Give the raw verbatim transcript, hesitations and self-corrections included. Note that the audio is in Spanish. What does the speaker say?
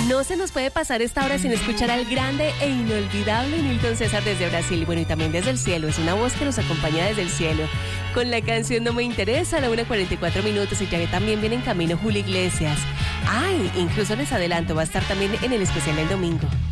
No se nos puede pasar esta hora sin escuchar al grande e inolvidable Nilton César desde Brasil. Bueno, y también desde el cielo. Es una voz que nos acompaña desde el cielo. Con la canción No Me Interesa, a la una cuarenta y cuatro minutos. Y ya que también viene en camino Julio Iglesias. Ay, incluso les adelanto, va a estar también en el especial del domingo.